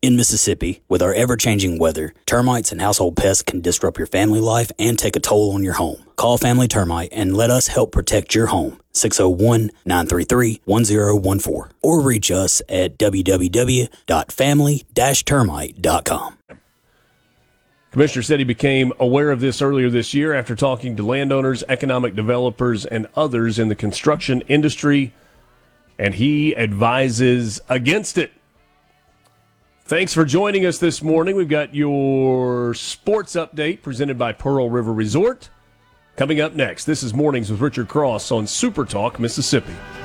In Mississippi, with our ever-changing weather, termites and household pests can disrupt your family life and take a toll on your home. Call Family Termite and let us help protect your home. 601-933-1014. Or reach us at www.family-termite.com. Commissioner said he became aware of this earlier this year after talking to landowners, economic developers, and others in the construction industry, and he advises against it. Thanks for joining us this morning. We've got your sports update presented by Pearl River Resort. Coming up next, this is Mornings with Richard Cross on Super Talk Mississippi.